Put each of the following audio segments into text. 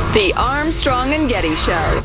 The Armstrong and Getty Show.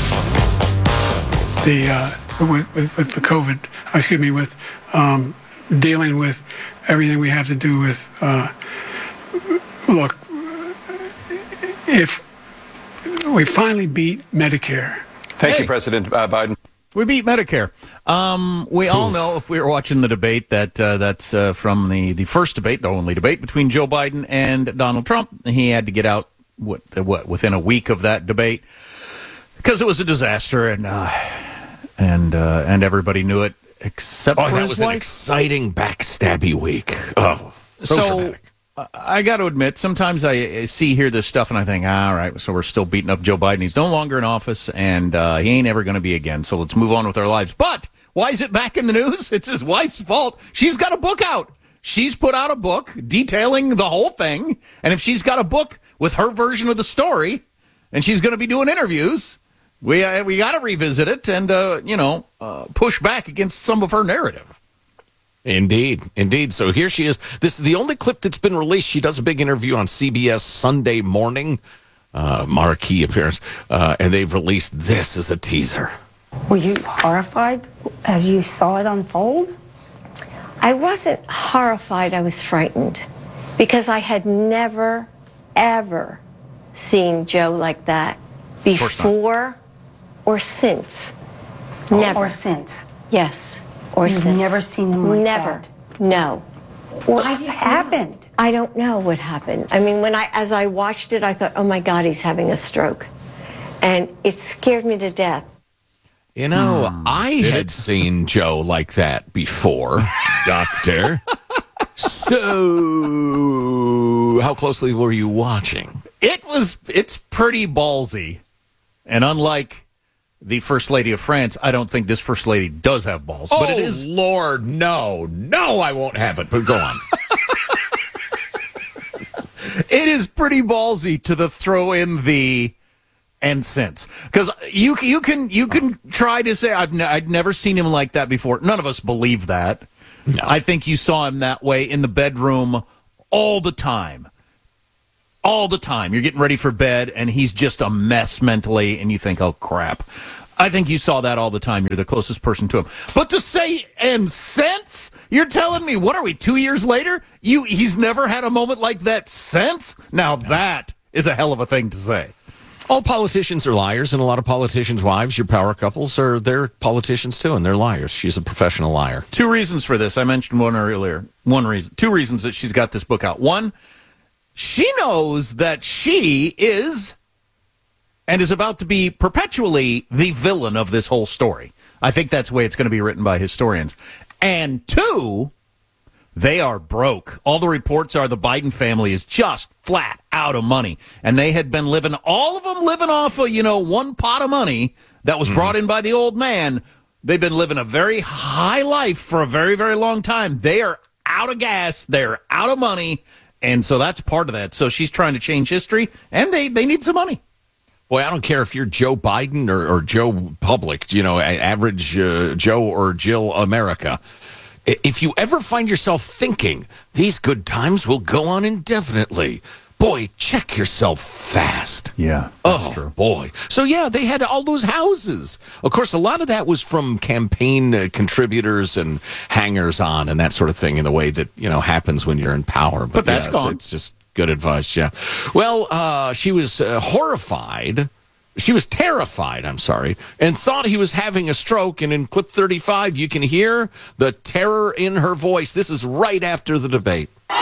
With the COVID, with dealing with everything we have to do with, look, if we finally beat Medicare. Thank you, President Biden. We beat Medicare. We all know, if we were watching the debate, that that's from the first debate, the only debate between Joe Biden and Donald Trump. He had to get out within a week of that debate because it was a disaster, and everybody knew it except for his wife. That was an exciting backstabby week. Oh, so dramatic. I got to admit, sometimes I hear this stuff, and I think, all right, so we're still beating up Joe Biden. He's no longer in office, and he ain't ever going to be again, so let's move on with our lives. But why is it back in the news? It's his wife's fault. She's got a book out. She's put out a book detailing the whole thing, and if she's got a book with her version of the story, and she's going to be doing interviews, we got to revisit it and, push back against some of her narrative. Indeed. So here she is. This is the only clip that's been released. She does a big interview on CBS Sunday morning, marquee appearance, and they've released this as a teaser. Were you horrified as you saw it unfold? I wasn't horrified. I was frightened because I had never, ever seen Joe like that before or since. Never. Or since? Yes. Or You've since. never seen him like that? Never. No. What happened? I don't know what happened. I mean, as I watched it, I thought, oh my God, he's having a stroke. And it scared me to death. You know, I had seen Joe like that before, Doctor. So, how closely were you watching? It's pretty ballsy. And unlike the First Lady of France, I don't think this First Lady does have balls. Oh, but it is. Lord, no, I won't have it, but go on. It is pretty ballsy to throw in the and since. Because you can try to say, I'd never seen him like that before. None of us believe that. No. I think you saw him that way in the bedroom all the time. All the time. You're getting ready for bed, and he's just a mess mentally, and you think, oh, crap. I think you saw that all the time. You're the closest person to him. But to say, and since, you're telling me, what are we, 2 years later? He's never had a moment like that since? Now that is a hell of a thing to say. All politicians are liars, and a lot of politicians' wives, your power couples, they're politicians too, and they're liars. She's a professional liar. 2 reasons for this. I mentioned one earlier. 2 reasons that she's got this book out. One, she knows that she is and is about to be perpetually the villain of this whole story. I think that's the way it's going to be written by historians. And 2, they are broke. All the reports are the Biden family is just flat out of money. And they had been all of them living off of, one pot of money that was brought in by the old man. They've been living a very high life for a very, very long time. They are out of gas. They're out of money. And so that's part of that. So she's trying to change history, and they need some money. Boy, I don't care if you're Joe Biden or Joe Public, average Joe or Jill America. If you ever find yourself thinking, these good times will go on indefinitely, boy, check yourself fast. Yeah, that's true. Boy. So, yeah, they had all those houses. Of course, a lot of that was from campaign contributors and hangers-on and that sort of thing in the way that, happens when you're in power. But that's gone. It's just good advice, yeah. Well, she was horrified. She was terrified, and thought he was having a stroke. And in clip 35, you can hear the terror in her voice. This is right after the debate. 4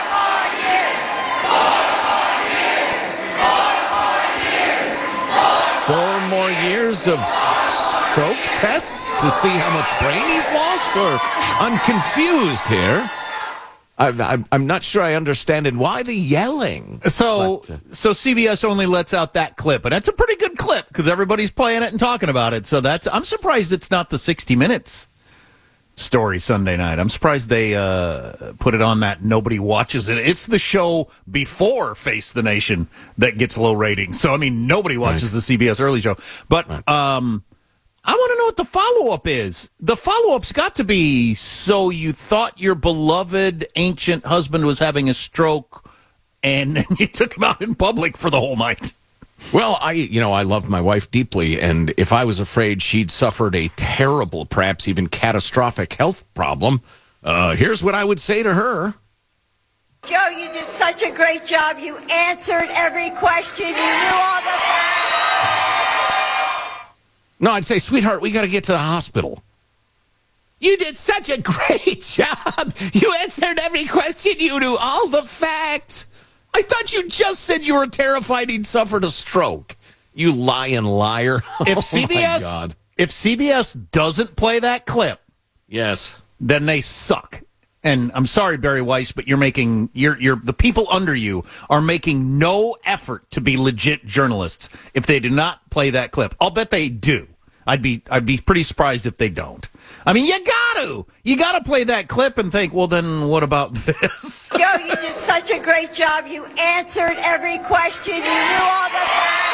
more years of stroke tests to see how much brain he's lost? Or I'm confused here. I'm not sure I understand it. Why the yelling? So CBS only lets out that clip, and that's a pretty good clip because everybody's playing it and talking about it. So I'm surprised it's not the 60 Minutes story Sunday night. I'm surprised they put it on that nobody watches it. It's the show before Face the Nation that gets low ratings. So nobody watches the CBS early show. But I want to know what the follow-up is. The follow-up's got to be, so you thought your beloved ancient husband was having a stroke, and then you took him out in public for the whole night. Well, I loved my wife deeply, and if I was afraid she'd suffered a terrible, perhaps even catastrophic health problem, here's what I would say to her. Joe, you did such a great job. You answered every question. You knew all the facts. No, I'd say, sweetheart, we got to get to the hospital. You did such a great job. You answered every question. You knew all the facts. I thought you just said you were terrified he'd suffered a stroke. You lying liar. If Oh, my God. if CBS doesn't play that clip, Yes. then they suck. And I'm sorry, Barry Weiss, but you're the people under you are making no effort to be legit journalists if they do not play that clip. I'll bet they do. I'd be pretty surprised if they don't. I mean, you gotta play that clip and think, well, then what about this? Joe, you did such a great job. You answered every question. You knew all the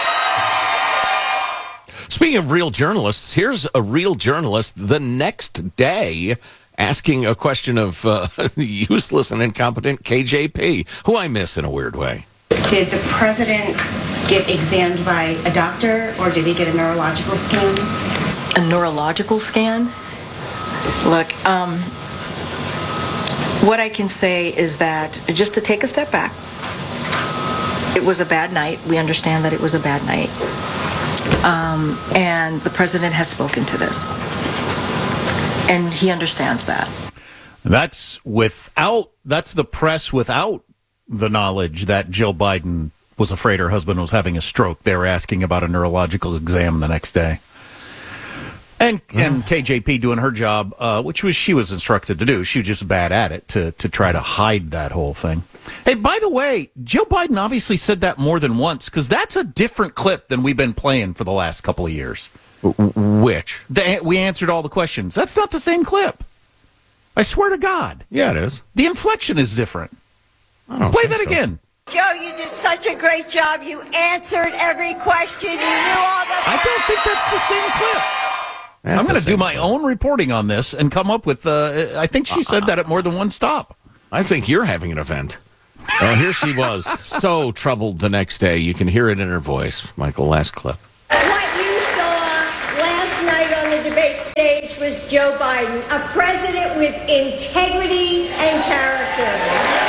facts. Speaking of real journalists, here's a real journalist the next day asking a question of the useless and incompetent KJP, who I miss in a weird way. Did the president get examined by a doctor, or did he get a neurological scan? A neurological scan? Look, what I can say is that, just to take a step back, it was a bad night. We understand that it was a bad night. And the president has spoken to this. And he understands that. That's the press without the knowledge that Jill Biden was afraid her husband was having a stroke. They were asking about a neurological exam the next day. And KJP doing her job, which she was instructed to do. She was just bad at it to try to hide that whole thing. Hey, by the way, Jill Biden obviously said that more than once, because that's a different clip than we've been playing for the last couple of years. Which? We answered all the questions. That's not the same clip. I swear to God. Yeah, it is. The inflection is different. I don't Play think that so. again. Joe, you did such a great job. You answered every question. You knew all the I don't think that's the same clip. That's I'm going the to do same my clip. own reporting on this and come up with, I think she said that at more than one stop. I think you're having an event. Here she was, so troubled the next day. You can hear it in her voice. Michael, last clip. What you saw last night on the debate stage was Joe Biden, a president with integrity and character.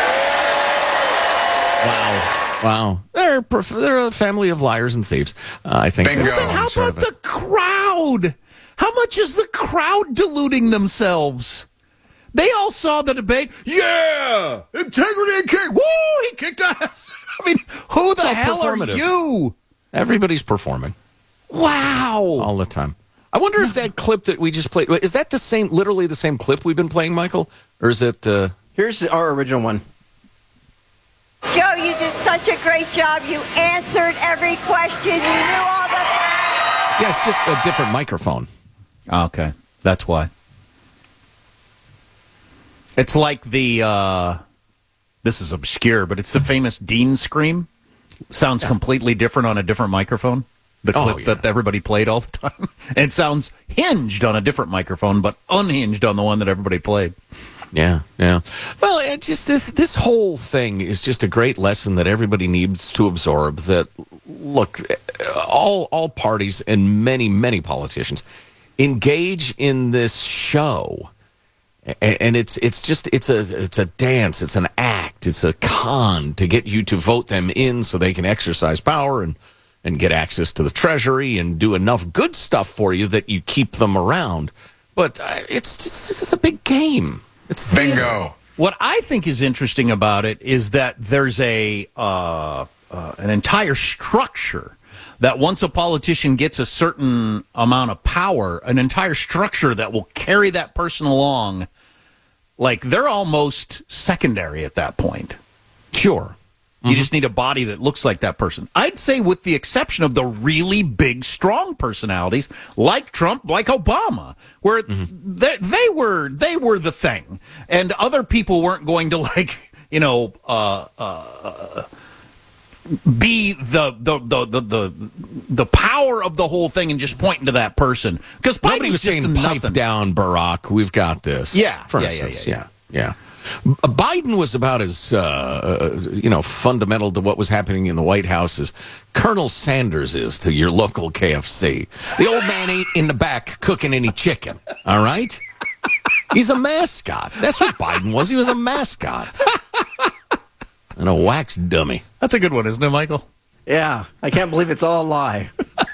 Wow. They're a family of liars and thieves. I think. Bingo. that's How sort about of the crowd? How much is the crowd deluding themselves? They all saw the debate. Yeah! Integrity and kick. Woo! He kicked ass. I mean, who the all hell are performative. you? Everybody's performing Wow. all the time. I wonder if that clip that we just played, is that literally the same clip we've been playing, Michael? Or is it... Here's our original one. Joe, you did such a great job. You answered every question. You knew all the facts. Yeah, it's just a different microphone. Okay, that's why. It's like the, this is obscure, but it's the famous Dean scream. Sounds completely different on a different microphone. The clip that everybody played all the time. And it sounds hinged on a different microphone, but unhinged on the one that everybody played. Yeah. Well, it just this whole thing is just a great lesson that everybody needs to absorb. That look, all parties and many politicians engage in this show, and it's a dance, it's an act, it's a con to get you to vote them in so they can exercise power and get access to the treasury and do enough good stuff for you that you keep them around. But it's a big game. It's Bingo. What I think is interesting about it is that there's an entire structure that once a politician gets a certain amount of power, an entire structure that will carry that person along, like they're almost secondary at that point. Sure. You just need a body that looks like that person. I'd say with the exception of the really big, strong personalities like Trump, like Obama, where they were the thing. And other people weren't going to be the power of the whole thing and just pointing to that person. Because Nobody was saying pipe down, Barack. We've got this. Yeah. For instance. Yeah. Biden was about as, fundamental to what was happening in the White House as Colonel Sanders is to your local KFC. The old man ain't in the back cooking any chicken, all right? He's a mascot. That's what Biden was. He was a mascot. And a wax dummy. That's a good one, isn't it, Michael? Yeah, I can't believe it's all a lie.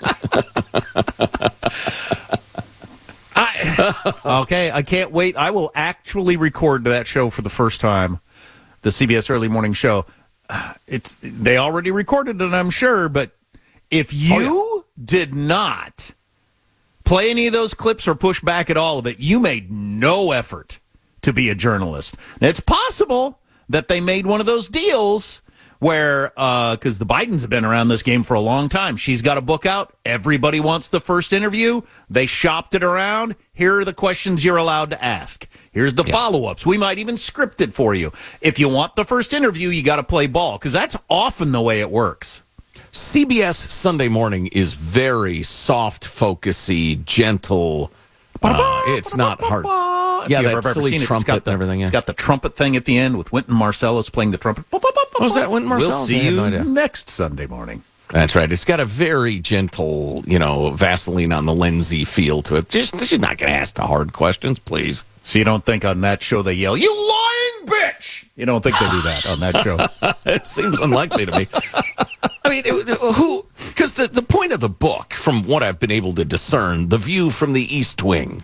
Okay, I can't wait. I will actually record that show for the first time, the CBS Early Morning Show. They already recorded it, I'm sure, but if you did not play any of those clips or push back at all of it, you made no effort to be a journalist. Now, it's possible that they made one of those deals where, because the Bidens have been around this game for a long time. She's got a book out. Everybody wants the first interview. They shopped it around. Here are the questions you're allowed to ask. Here's the follow-ups. We might even script it for you. If you want the first interview, you got to play ball, because that's often the way it works. CBS Sunday Morning is very soft, focusy, gentle. It's not hard. Yeah, that silly trumpet and everything. Yeah. It's got the trumpet thing at the end with Wynton Marsalis playing the trumpet. Was that Wynton Marsalis? We'll see you next Sunday morning. That's right. It's got a very gentle, Vaseline on the Lindsay feel to it. She's not going to ask the hard questions, please. So you don't think on that show they yell, "You lying bitch"? You don't think they do that on that show? It seems unlikely to me. I mean, who? Because the point of the book, from what I've been able to discern, The View from the East Wing,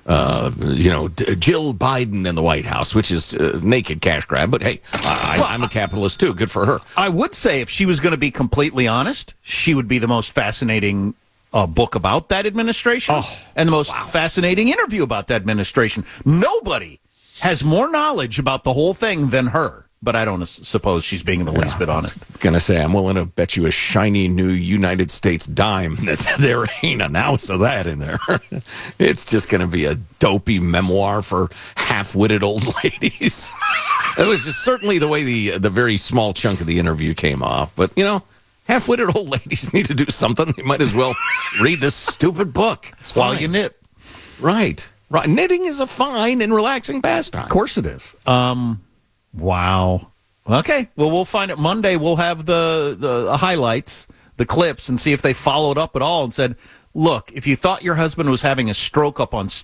Jill Biden in the White House, which is naked cash grab. But hey, I'm a capitalist too. Good for her. I would say if she was going to be completely honest, she would be the most fascinating book about that administration and the most fascinating interview about that administration. Nobody has more knowledge about the whole thing than her. But I don't suppose she's being the least bit honest. I was going to say, I'm willing to bet you a shiny new United States dime that there ain't an ounce of that in there. It's just going to be a dopey memoir for half-witted old ladies. It was just certainly the way the very small chunk of the interview came off. But, half-witted old ladies need to do something. They might as well read this stupid book. It's while you knit. Right. Knitting is a fine and relaxing pastime. Of course it is. Wow. Okay. Well, we'll find it Monday. We'll have the highlights, the clips, and see if they followed up at all and said, look, if you thought your husband was having a stroke up on